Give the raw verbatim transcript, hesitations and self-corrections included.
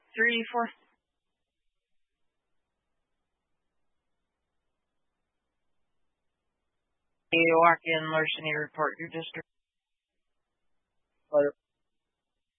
three, four. You walk in, larceny report your district. Fire.